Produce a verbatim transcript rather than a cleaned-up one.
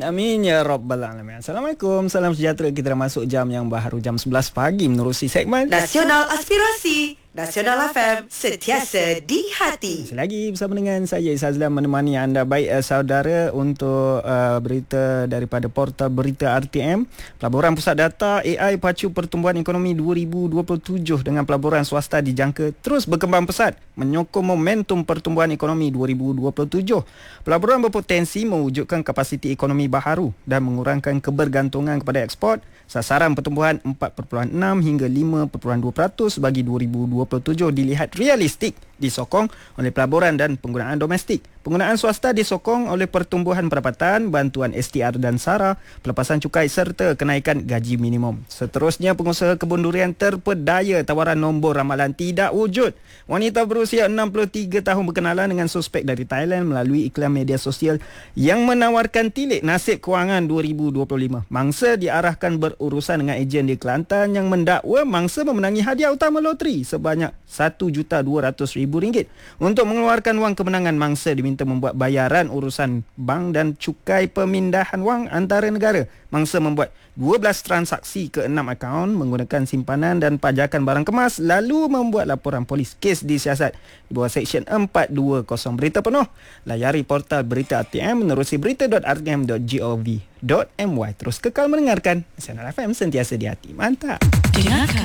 amin ya rabbal alamin. Assalamualaikum, salam sejahtera. Kita dah masuk jam yang baharu, jam sebelas pagi menerusi segmen Nasional Aspirasi Nasional F M, sentiasa di hati. Selagi bersama dengan saya Izazlan menemani anda. Baik uh, saudara, untuk uh, berita daripada portal berita R T M, pelaburan pusat data A I pacu pertumbuhan ekonomi dua ribu dua puluh tujuh dengan pelaburan swasta dijangka terus berkembang pesat menyokong momentum pertumbuhan ekonomi dua ribu dua puluh tujuh. Pelaburan berpotensi mewujudkan kapasiti ekonomi baharu dan mengurangkan kebergantungan kepada ekspor. Sasaran pertumbuhan empat perpuluhan enam hingga lima perpuluhan dua peratus bagi dua ribu dua puluh tujuh dilihat realistik, disokong oleh pelaburan dan penggunaan domestik. Penggunaan swasta disokong oleh pertumbuhan pendapatan, bantuan S T R dan SARA, pelepasan cukai serta kenaikan gaji minimum. Seterusnya, pengusaha kebun durian terpedaya tawaran nombor ramalan tidak wujud. Wanita berusia enam puluh tiga tahun berkenalan dengan suspek dari Thailand melalui iklan media sosial yang menawarkan tilik nasib kewangan dua ribu dua puluh lima. Mangsa diarahkan berurusan dengan ejen di Kelantan yang mendakwa mangsa memenangi hadiah utama loteri sebanyak satu juta dua ratus ribu ringgit. Untuk mengeluarkan wang kemenangan, mangsa diminta membuat bayaran urusan bank dan cukai pemindahan wang antara negara. Mangsa membuat dua belas transaksi ke enam akaun menggunakan simpanan dan pajakan barang kemas, lalu membuat laporan polis. Kes disiasat di bawah Seksyen empat dua kosong. Berita penuh, layari portal berita R T M menerusi berita dot r t m dot gov dot m y. Terus kekal mendengarkan Nasional F M, sentiasa di hati. Mantap. Dengarkan